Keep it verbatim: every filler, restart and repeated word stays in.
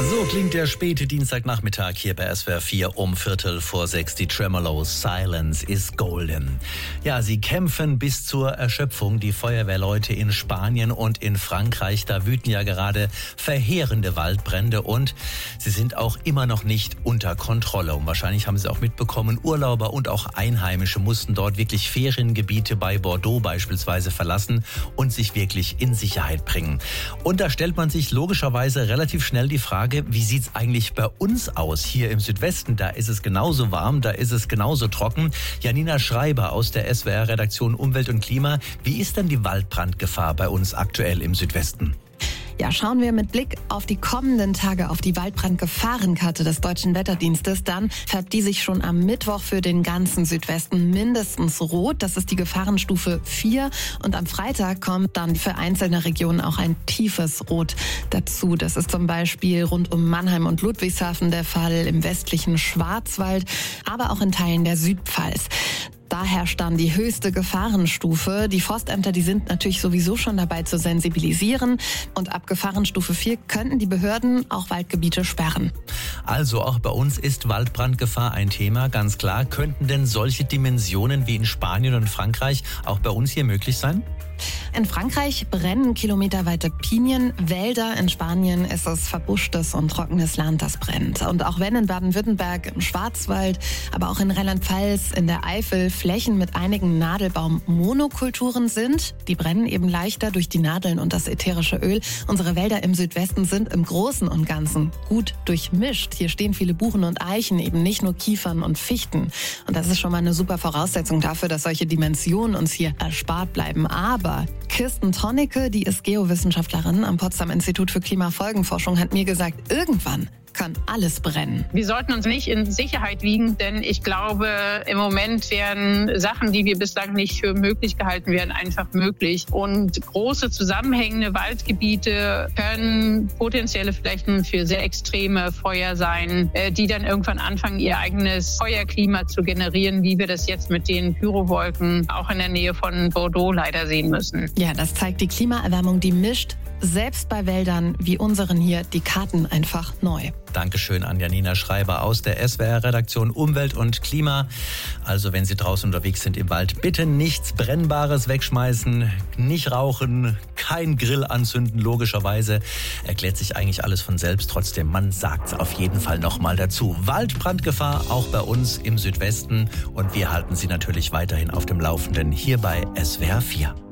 So klingt der späte Dienstagnachmittag hier bei S W R vier um Viertel vor sechs. Die Tremolos, Silence is Golden. Ja, sie kämpfen bis zur Erschöpfung, die Feuerwehrleute in Spanien und in Frankreich. Da wüten ja gerade verheerende Waldbrände und sie sind auch immer noch nicht unter Kontrolle. Und wahrscheinlich haben Sie auch mitbekommen, Urlauber und auch Einheimische mussten dort wirklich Feriengebiete bei Bordeaux beispielsweise verlassen und sich wirklich in Sicherheit bringen. Und da stellt man sich logischerweise relativ schnell die Frage, wie sieht's eigentlich bei uns aus hier im Südwesten? Da ist es genauso warm, da ist es genauso trocken. Janina Schreiber aus der S W R-Redaktion Umwelt und Klima. Wie ist denn die Waldbrandgefahr bei uns aktuell im Südwesten? Ja, schauen wir mit Blick auf die kommenden Tage auf die Waldbrandgefahrenkarte des Deutschen Wetterdienstes, dann färbt die sich schon am Mittwoch für den ganzen Südwesten mindestens rot. Das ist die Gefahrenstufe vier. Und am Freitag kommt dann für einzelne Regionen auch ein tiefes Rot dazu. Das ist zum Beispiel rund um Mannheim und Ludwigshafen der Fall, im westlichen Schwarzwald, aber auch in Teilen der Südpfalz. Da herrscht dann die höchste Gefahrenstufe. Die Forstämter, die sind natürlich sowieso schon dabei zu sensibilisieren. Und ab Gefahrenstufe vier könnten die Behörden auch Waldgebiete sperren. Also auch bei uns ist Waldbrandgefahr ein Thema, ganz klar. Könnten denn solche Dimensionen wie in Spanien und Frankreich auch bei uns hier möglich sein? In Frankreich brennen kilometerweite Pinien, Wälder. In Spanien ist es verbuschtes und trockenes Land, das brennt. Und auch wenn in Baden-Württemberg, im Schwarzwald, aber auch in Rheinland-Pfalz, in der Eifel Flächen mit einigen Nadelbaum-Monokulturen sind, die brennen eben leichter durch die Nadeln und das ätherische Öl. Unsere Wälder im Südwesten sind im Großen und Ganzen gut durchmischt. Hier stehen viele Buchen und Eichen, eben nicht nur Kiefern und Fichten. Und das ist schon mal eine super Voraussetzung dafür, dass solche Dimensionen uns hier erspart bleiben. Aber Kirsten Tonnecke, die ist Geowissenschaftlerin am Potsdam Institut für Klimafolgenforschung, hat mir gesagt, irgendwann kann alles brennen. Wir sollten uns nicht in Sicherheit wiegen, denn ich glaube, im Moment werden Sachen, die wir bislang nicht für möglich gehalten werden, einfach möglich. Und große zusammenhängende Waldgebiete können potenzielle Flächen für sehr extreme Feuer sein, die dann irgendwann anfangen, ihr eigenes Feuerklima zu generieren, wie wir das jetzt mit den Pyrowolken auch in der Nähe von Bordeaux leider sehen müssen. Ja, das zeigt die Klimaerwärmung, die mischt selbst bei Wäldern wie unseren hier die Karten einfach neu. Dankeschön an Janina Schreiber aus der S W R-Redaktion Umwelt und Klima. Also wenn Sie draußen unterwegs sind im Wald, bitte nichts Brennbares wegschmeißen, nicht rauchen, kein Grill anzünden, logischerweise. Erklärt sich eigentlich alles von selbst. Trotzdem, man sagt es auf jeden Fall nochmal dazu. Waldbrandgefahr auch bei uns im Südwesten und wir halten Sie natürlich weiterhin auf dem Laufenden hier bei S W R vier.